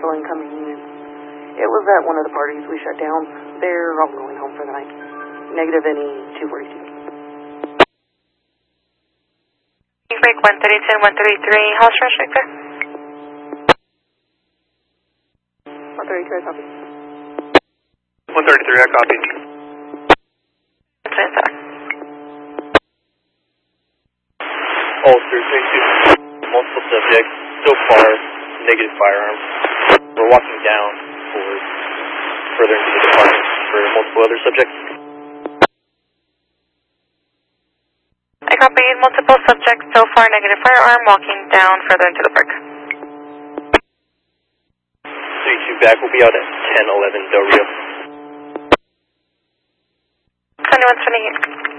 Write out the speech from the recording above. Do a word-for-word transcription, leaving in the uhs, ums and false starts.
also incoming units. It was at one of the parties we shut down. They're all going home for the night. Negative any two forty-two. Break one thirty-two and one thirty-three, house rush Victor. one thirty-two, I copy. one thirty-three, I copy. twenty-seven. All three twenty-two, multiple subjects, so far, negative firearms. We're walking down towards further into the department for multiple other subjects. I copy multiple subjects, so far negative firearm, walking down further into the park. thirty-two back, we'll be out at ten eleven Del Rio. twenty-one twenty-eight.